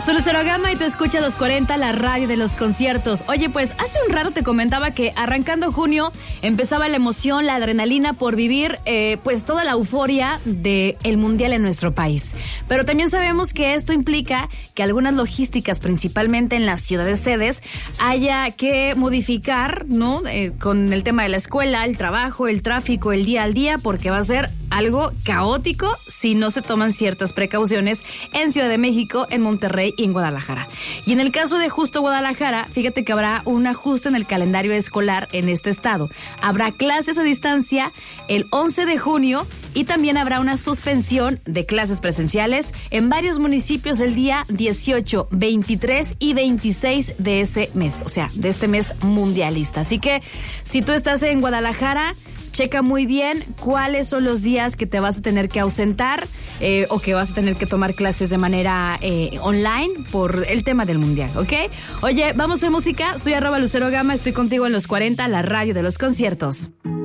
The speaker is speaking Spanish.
Soy Lucero Gama y tú escuchas 240, la radio de los conciertos. Oye, pues hace un rato te comentaba que arrancando junio empezaba la emoción, la adrenalina por vivir pues toda la euforia del mundial en nuestro país. Pero también sabemos que esto implica que algunas logísticas, principalmente en las ciudades sedes, haya que modificar, ¿no? Con el tema de la escuela, el trabajo, el tráfico, el día al día, porque va a ser algo caótico si no se toman ciertas precauciones en Ciudad de México, en Monterrey y en Guadalajara. Y en el caso de justo Guadalajara, fíjate que habrá un ajuste en el calendario escolar en este estado. Habrá clases a distancia el 11 de junio y también habrá una suspensión de clases presenciales en varios municipios el día 18, 23 y 26 de ese mes, o sea, de este mes mundialista. Así que si tú estás en Guadalajara, checa muy bien cuáles son los días que te vas a tener que ausentar o que vas a tener que tomar clases de manera online por el tema del mundial, ¿ok? Oye, vamos a música. Soy @Lucero Gama, estoy contigo en los 40, la radio de los conciertos.